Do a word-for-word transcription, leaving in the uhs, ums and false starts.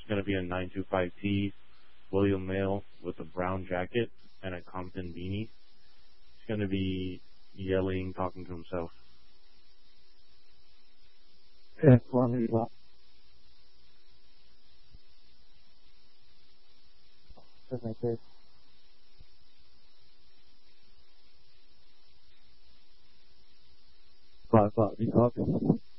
going to be a nine two five T William Mail with a brown jacket and a Compton beanie. He's going to be yelling, talking to himself. Yeah, for me, well. That's my case. Five, five, you talking?